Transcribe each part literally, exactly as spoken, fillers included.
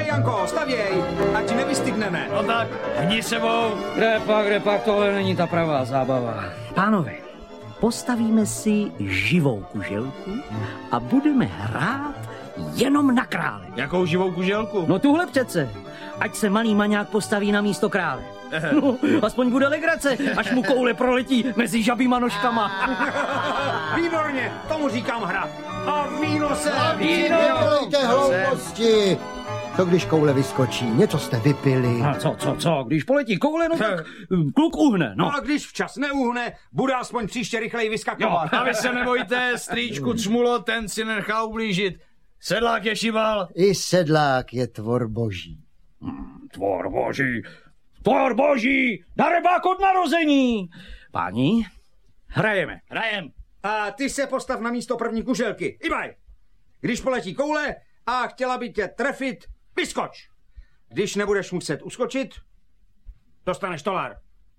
Stavěj, Janko, stavěj, ať nevystygneme. No tak, hni sebou. Kde pak, kde pak, tohle není ta pravá zábava. Pánové, postavíme si živou kuželku a budeme hrát jenom na krále. Jakou živou kuželku? No tuhle přece. Ať se malý maňák postaví na místo krále. No, aspoň bude legrace, až mu koule proletí mezi žabýma nožkama. Výborně, tomu říkám hra. A víno se... A víno! Nedělejte hlouposti! To když koule vyskočí, něco jste vypili. A co, co, co, když poletí koule, no tak kluk uhne, no. No a když včas neuhne, bude aspoň příště rychleji vyskakovat. Jo, a vy se nebojte, strýčku Cmulo, ten si nechá ublížit. Sedlák je šival. I sedlák je tvor boží. Hmm, tvor boží, tvor boží, darebák od narození. Páni, hrajeme. Hrajem. A ty se postav na místo první kuželky. Ibaj. Když poletí koule a chtěla by tě trefit, vyskoč. Když nebudeš muset uskočit, dostaneš tolar.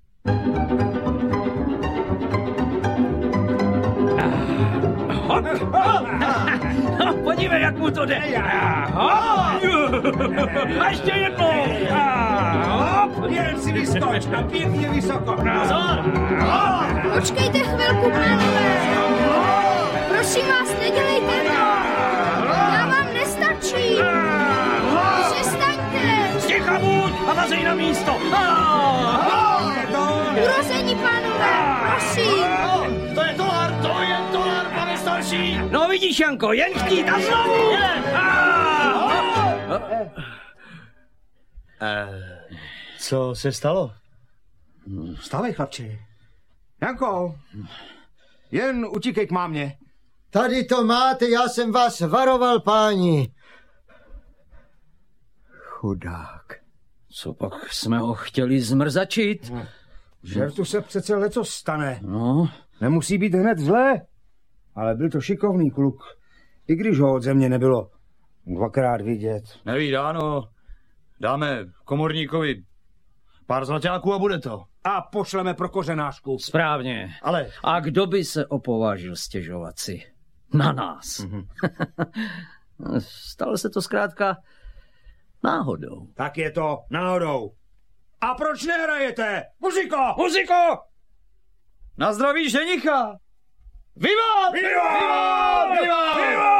No, podívej, jak mu to jde. A ještě jednou. Jen si vyskoč a pěkně vysoko. Počkejte chvilku, pánové. Prosím vás, nedělejte to. Já vám nestačí. Přestaňte. Sticha buď a vazej na místo. Urození, pánové, prosím. To je tolar, to je tolar, pane starší. No vidíš, Janko, jen chtít a znovu. Co se stalo? Vstávej, chlapči. Janko, jen utíkej k mámě. Tady to máte, já jsem vás varoval, páni. Chudák. Co pak jsme ho chtěli zmrzačit? No. Žertu se přece leco stane. No. Nemusí být hned zlé, ale byl to šikovný kluk. I když ho od země nebylo dvakrát vidět. Nevídáno. Dáme komorníkovi pár zlaťáků a bude to. A pošleme pro kořenářku. Správně. Ale... A kdo by se opovážil stěžovat si? Na nás. Mm-hmm. Stalo se to zkrátka náhodou. Tak je to náhodou. A proč nehrajete? Muziko! Muziko! Na zdraví ženicha! Viva! Viva! Viva! Viva!